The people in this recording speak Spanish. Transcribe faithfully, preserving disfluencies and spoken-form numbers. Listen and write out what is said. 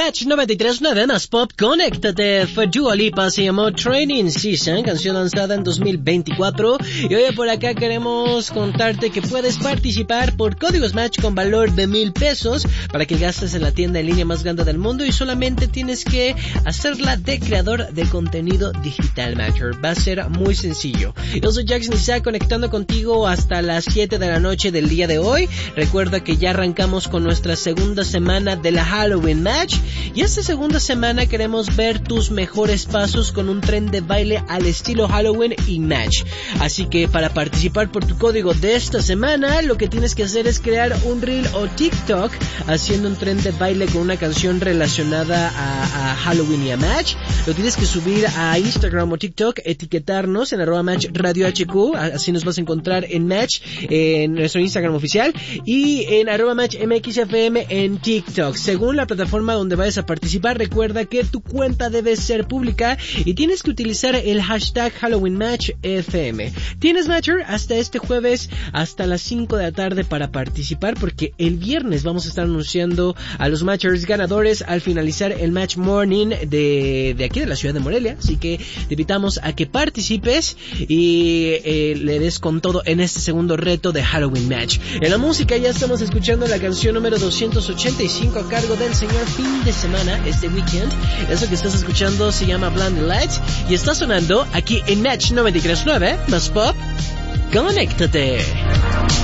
Match noventa y tres punto nueve más Pop, conéctate. Fue Dua Lipa, se llamó Training Season, canción lanzada en dos mil veinticuatro. Y hoy por acá queremos contarte que puedes participar por códigos Match con valor de mil pesos para que gastes en la tienda en línea más grande del mundo, y solamente tienes que hacerla de creador de contenido digital, Matcher. Va a ser muy sencillo. Yo soy Jackson Isaac, conectando contigo hasta las siete de la noche del día de hoy. Recuerda que ya arrancamos con nuestra segunda semana de la Halloween Match, y esta segunda semana queremos ver tus mejores pasos con un tren de baile al estilo Halloween y Match. Así que para participar por tu código de esta semana, lo que tienes que hacer es crear un reel o TikTok haciendo un tren de baile con una canción relacionada a, a Halloween y a Match. Lo tienes que subir a Instagram o TikTok, etiquetarnos en arroba Match Radio H Q, así nos vas a encontrar en Match, en nuestro Instagram oficial, y en arroba Match M X F M en TikTok. Según la plataforma donde vayas a participar, recuerda que tu cuenta debe ser pública y tienes que utilizar el hashtag Halloween Match F M. Tienes, Matcher, hasta este jueves, hasta las cinco de la tarde para participar, porque el viernes vamos a estar anunciando a los Matchers ganadores al finalizar el Match Morning de, de aquí de la ciudad de Morelia. Así que te invitamos a que participes y eh, le des con todo en este segundo reto de Halloween Match. En la música ya estamos escuchando la canción número doscientos ochenta y cinco a cargo del señor Fin de Semana, este weekend. Eso que estás escuchando se llama Blinding Lights y está sonando aquí en Match noventa y tres punto nueve más Pop. ¡Conéctate!